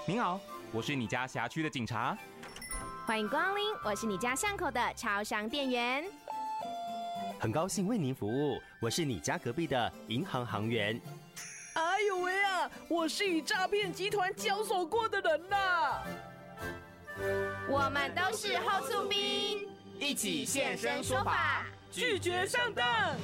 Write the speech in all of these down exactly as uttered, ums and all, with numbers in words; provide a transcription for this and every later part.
您好，我是你家辖区的警察。 欢迎光临，我是你家巷口的超商店员。 很高兴为您服务，我是你家隔壁的银行行员。 哎呦喂啊，我是与诈骗集团交手过的人呐。 我们都是后厝兵， 一起现身说法， 拒绝上当。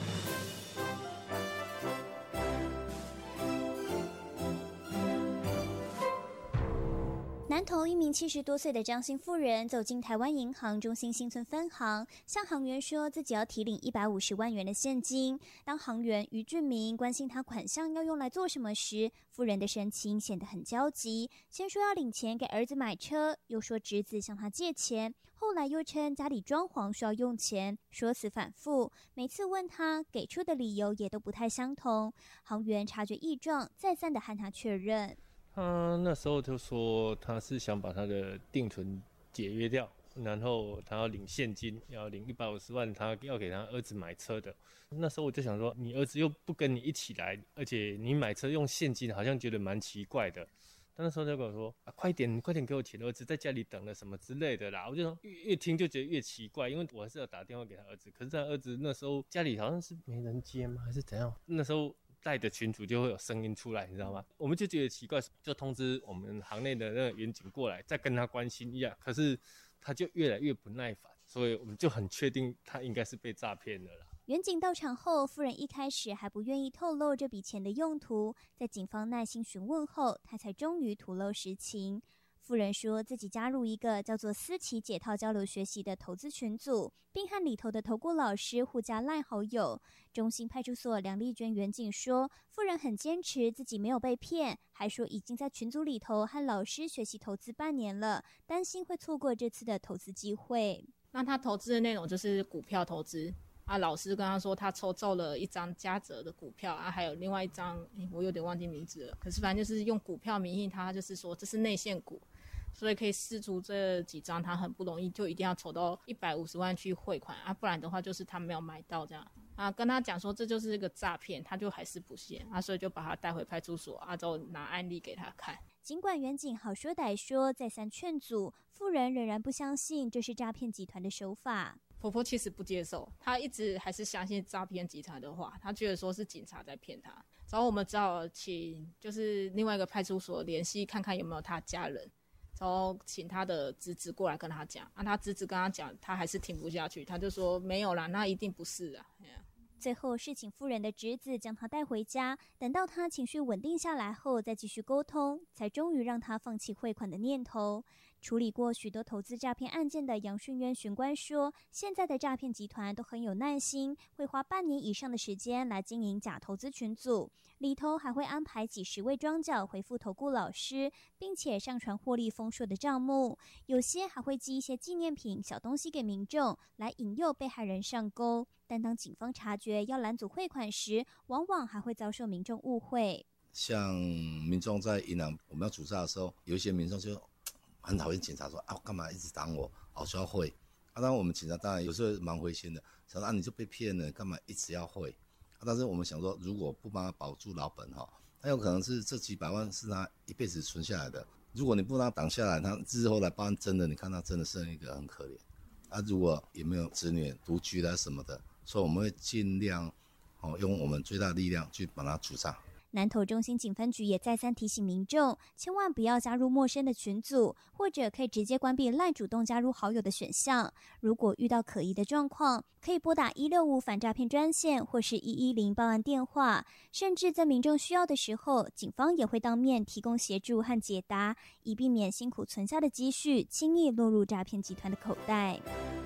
南投一名七十多岁的张姓妇人走进台湾银行中心新村分行，向行员说自己要提领一百五十万元的现金。当行员于俊明关心他款项要用来做什么时，妇人的神情显得很焦急，先说要领钱给儿子买车，又说侄子向他借钱，后来又称家里装潢需要用钱，说辞反复，每次问他给出的理由也都不太相同。行员察觉异状，再三的和他确认。 他那时候就说他是想把他的定存解约掉，然后他要领现金，要领一百五十万，他要给他儿子买车的。那时候我就想说，你儿子又不跟你一起来，而且你买车用现金，好像觉得蛮奇怪的。但那时候就跟我说啊，快点，快点给我钱，儿子在家里等了什么之类的啦。我就说越越听就觉得越奇怪，因为我还是要打电话给他儿子，可是他儿子那时候家里好像是没人接吗，还是怎样？那时候带的群组就会有声音出来，你知道吗？我们就觉得奇怪，就通知我们行内的那个员警过来，再跟他关心一下。可是他就越来越不耐烦，所以我们就很确定他应该是被诈骗了啦。 员警到场后，妇人一开始还不愿意透露这笔钱的用途，在警方耐心询问后，她才终于吐露实情。妇人说自己加入一个叫做思琪解套交流学习的投资群组，并和里头的投顾老师互加赖好友。中心派出所梁丽娟员警说，妇人很坚持自己没有被骗，还说已经在群组里头和老师学习投资半年了，担心会错过这次的投资机会。 那他投资的内容就是股票投资啊，老师跟他说他抽中了一张嘉泽的股票啊，还有另外一张我有点忘记名字了，可是反正就是用股票名义，他就是说这是内线股，所以可以释出这几张，他很不容易就一定要筹到一百五十万去汇款啊，不然的话就是他没有买到这样啊，跟他讲说这就是一个诈骗，他就还是不信啊，所以就把他带回派出所啊，之后拿案例给他看。 尽管员警好说歹说，再三劝阻，妇人仍然不相信这是诈骗集团的手法。 婆婆其实不接受，她一直还是相信诈骗集团的话，她觉得说是警察在骗她。然后我们只好请就是另外一个派出所联系看看有没有他家人，然后请他的侄子过来跟他讲啊，他侄子跟他讲，他还是听不下去，他就说没有啦，那一定不是啊。 最后是请妇人的侄子将他带回家，等到他情绪稳定下来后再继续沟通，才终于让他放弃汇款的念头。处理过许多投资诈骗案件的杨训渊巡官说，现在的诈骗集团都很有耐心，会花半年以上的时间来经营假投资群组，里头还会安排几十位庄脚回复投顾老师，并且上传获利丰硕的账目，有些还会寄一些纪念品小东西给民众，来引诱被害人上钩。但当警方察觉要拦阻汇款时，往往还会遭受民众误会。 像民众在银行我们要主诈的时候，有一些民众就很讨厌警察说啊，干嘛一直挡我，好需要汇啊。当然我们警察当然有时候蛮灰心的，想说啊你就被骗了，干嘛一直要汇啊？但是我们想说，如果不帮他保住老本哈，他有可能是这几百万是他一辈子存下来的。如果你不让他挡下来，他日后来帮真的，你看他真的是一个很可怜啊。如果也没有子女独居啊什么的，所以我们会尽量哦用我们最大的力量去把它除障。 南投中心警分局也再三提醒民众，千万不要加入陌生的群组，或者可以直接关闭赖主动加入好友的选项。如果遇到可疑的状况，可以拨打一六五反诈骗专线或是一一零报案电话，甚至在民众需要的时候，警方也会当面提供协助和解答，以避免辛苦存下的积蓄轻易落入诈骗集团的口袋。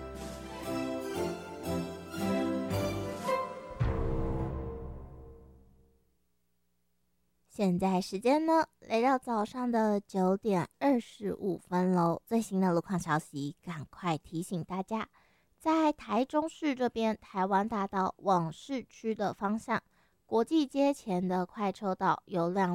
现在时间呢，来到早上的九点二十五分喽。最新的路况消息，赶快提醒大家，在台中市这边，台湾大道往市区的方向，国际街前的快车道有辆